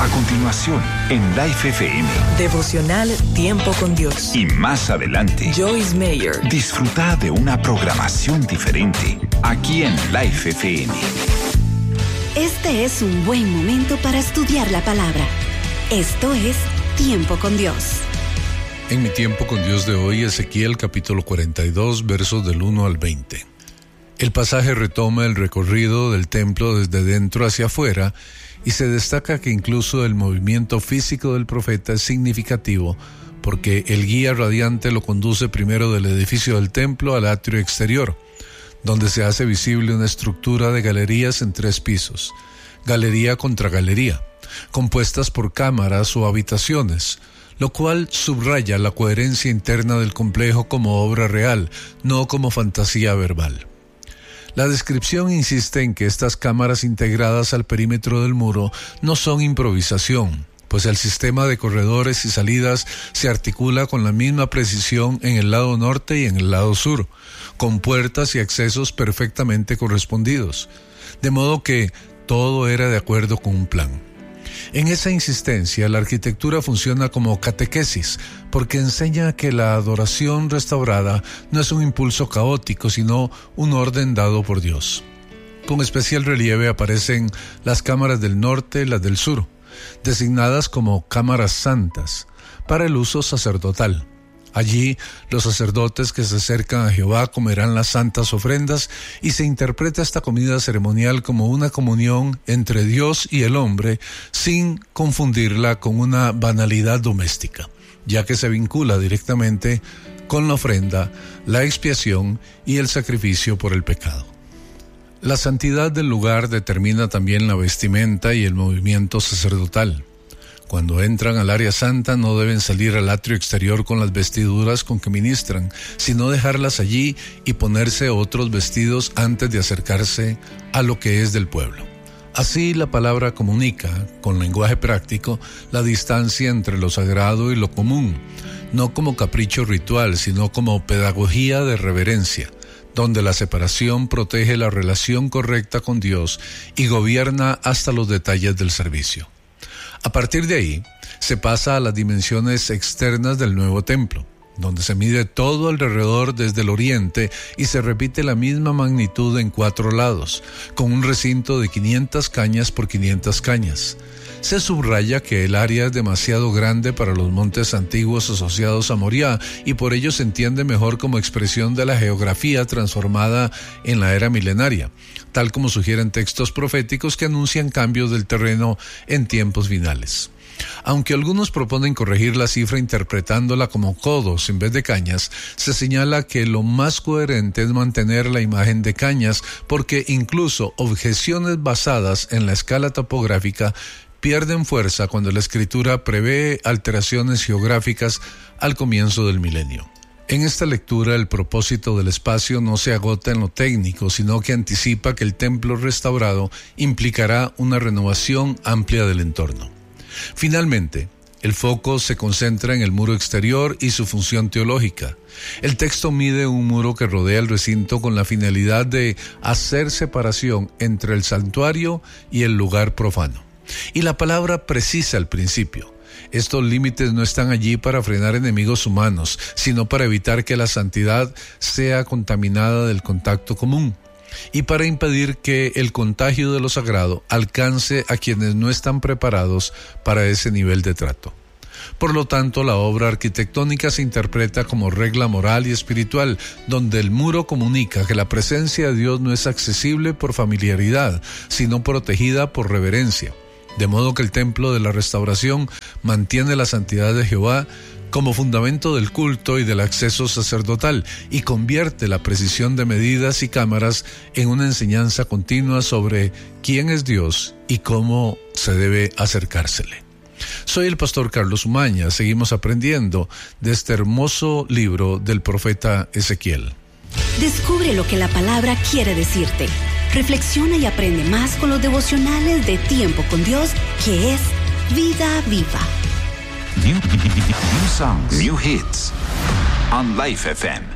A continuación, en Life FM. Devocional Tiempo con Dios. Y más adelante, Joyce Meyer. Disfruta de una programación diferente aquí en Life FM. Este es un buen momento para estudiar la palabra. Esto es Tiempo con Dios. En mi Tiempo con Dios de hoy, Ezequiel capítulo 42, versos del 1 al 20. El pasaje retoma el recorrido del templo desde dentro hacia afuera y se destaca que incluso el movimiento físico del profeta es significativo porque el guía radiante lo conduce primero del edificio del templo al atrio exterior, donde se hace visible una estructura de galerías en 3 pisos, galería contra galería, compuestas por cámaras o habitaciones, lo cual subraya la coherencia interna del complejo como obra real, no como fantasía verbal. La descripción insiste en que estas cámaras integradas al perímetro del muro no son improvisación, pues el sistema de corredores y salidas se articula con la misma precisión en el lado norte y en el lado sur, con puertas y accesos perfectamente correspondidos, de modo que todo era de acuerdo con un plan. En esa insistencia, la arquitectura funciona como catequesis, porque enseña que la adoración restaurada no es un impulso caótico, sino un orden dado por Dios. Con especial relieve aparecen las cámaras del norte y las del sur, designadas como cámaras santas, para el uso sacerdotal. Allí, los sacerdotes que se acercan a Jehová comerán las santas ofrendas y se interpreta esta comida ceremonial como una comunión entre Dios y el hombre sin confundirla con una banalidad doméstica, ya que se vincula directamente con la ofrenda, la expiación y el sacrificio por el pecado. La santidad del lugar determina también la vestimenta y el movimiento sacerdotal. Cuando entran al área santa no deben salir al atrio exterior con las vestiduras con que ministran, sino dejarlas allí y ponerse otros vestidos antes de acercarse a lo que es del pueblo. Así la palabra comunica, con lenguaje práctico, la distancia entre lo sagrado y lo común, no como capricho ritual, sino como pedagogía de reverencia, donde la separación protege la relación correcta con Dios y gobierna hasta los detalles del servicio. A partir de ahí, se pasa a las dimensiones externas del nuevo templo, donde se mide todo alrededor desde el oriente y se repite la misma magnitud en 4 lados, con un recinto de 500 cañas por 500 cañas. Se subraya que el área es demasiado grande para los montes antiguos asociados a Moriah y por ello se entiende mejor como expresión de la geografía transformada en la era milenaria, tal como sugieren textos proféticos que anuncian cambios del terreno en tiempos finales. Aunque algunos proponen corregir la cifra interpretándola como codos en vez de cañas, se señala que lo más coherente es mantener la imagen de cañas porque incluso objeciones basadas en la escala topográfica pierden fuerza cuando la escritura prevé alteraciones geográficas al comienzo del milenio. En esta lectura, el propósito del espacio no se agota en lo técnico, sino que anticipa que el templo restaurado implicará una renovación amplia del entorno. Finalmente, el foco se concentra en el muro exterior y su función teológica. El texto mide un muro que rodea el recinto con la finalidad de hacer separación entre el santuario y el lugar profano. Y la palabra precisa al principio. Estos límites no están allí para frenar enemigos humanos, sino para evitar que la santidad sea contaminada del contacto común y para impedir que el contagio de lo sagrado alcance a quienes no están preparados para ese nivel de trato. Por lo tanto, la obra arquitectónica se interpreta como regla moral y espiritual, donde el muro comunica que la presencia de Dios no es accesible por familiaridad, sino protegida por reverencia. De modo que el templo de la restauración mantiene la santidad de Jehová como fundamento del culto y del acceso sacerdotal y convierte la precisión de medidas y cámaras en una enseñanza continua sobre quién es Dios y cómo se debe acercársele. Soy el pastor Carlos Umaña. Seguimos aprendiendo de este hermoso libro del profeta Ezequiel. Descubre lo que la palabra quiere decirte. Reflexiona y aprende más con los devocionales de Tiempo con Dios, que es Vida Viva. New songs, new hits on Life FM.